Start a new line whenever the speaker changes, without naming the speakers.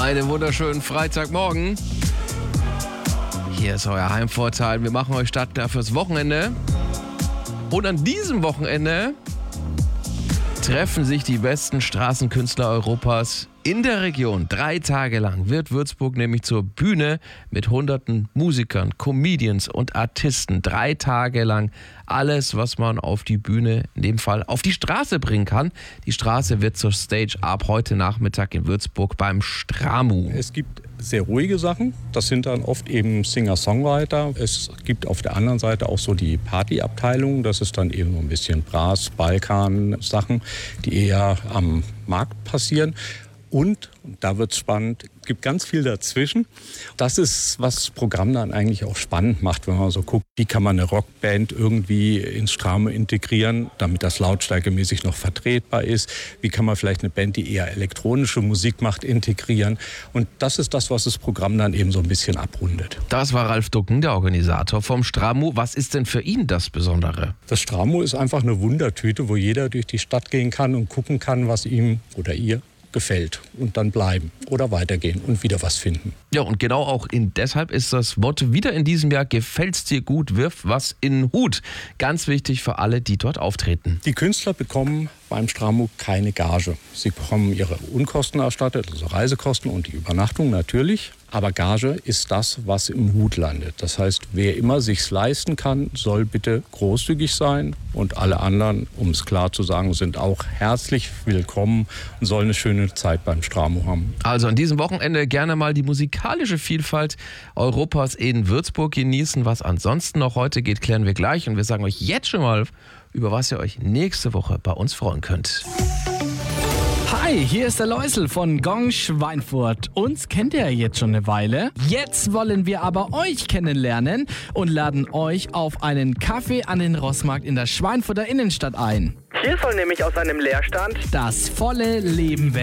Einen wunderschönen Freitagmorgen. Hier ist euer Heimvorteil. Wir machen euch startklar fürs Wochenende. Und an diesem Wochenende treffen sich die besten Straßenkünstler Europas in der Region. 3 Tage lang wird Würzburg nämlich zur Bühne mit hunderten Musikern, Comedians und Artisten. 3 Tage lang alles, was man auf die Bühne, in dem Fall auf die Straße bringen kann. Die Straße wird zur Stage ab heute Nachmittag in Würzburg beim Stramu.
Es gibt sehr ruhige Sachen. Das sind dann oft eben Singer-Songwriter. Es gibt auf der anderen Seite auch so die Partyabteilung. Das ist dann eben so ein bisschen Brass, Balkan-Sachen, die eher am Markt passieren. Und da wird es spannend, es gibt ganz viel dazwischen. Das ist, was das Programm dann eigentlich auch spannend macht, wenn man so guckt, wie kann man eine Rockband irgendwie ins Stramu integrieren, damit das lautstärkemäßig noch vertretbar ist. Wie kann man vielleicht eine Band, die eher elektronische Musik macht, integrieren. Und das ist das, was das Programm dann eben so ein bisschen abrundet.
Das war Ralf Ducken, der Organisator vom Stramu. Was ist denn für ihn das Besondere?
Das Stramu ist einfach eine Wundertüte, wo jeder durch die Stadt gehen kann und gucken kann, was ihm oder ihr gefällt und dann bleiben oder weitergehen und wieder was finden.
Ja, und genau auch deshalb ist das Motto wieder in diesem Jahr: Gefällt's dir gut, wirf was in den Hut. Ganz wichtig für alle, die dort auftreten.
Die Künstler bekommen beim Stramu keine Gage. Sie bekommen ihre Unkosten erstattet, also Reisekosten und die Übernachtung natürlich. Aber Gage ist das, was im Hut landet. Das heißt, wer immer sich's leisten kann, soll bitte großzügig sein. Und alle anderen, um es klar zu sagen, sind auch herzlich willkommen und sollen eine schöne Zeit beim Stramu haben.
Also an diesem Wochenende gerne mal die musikalische Vielfalt Europas in Würzburg genießen. Was ansonsten noch heute geht, klären wir gleich. Und wir sagen euch jetzt schon mal, über was ihr euch nächste Woche bei uns freuen könnt.
Hi, hier ist der Läusel von Gong Schweinfurt. Uns kennt ihr ja jetzt schon eine Weile. Jetzt wollen wir aber euch kennenlernen und laden euch auf einen Kaffee an den Rossmarkt in der Schweinfurter Innenstadt ein.
Hier soll nämlich aus einem Leerstand
das volle Leben werden.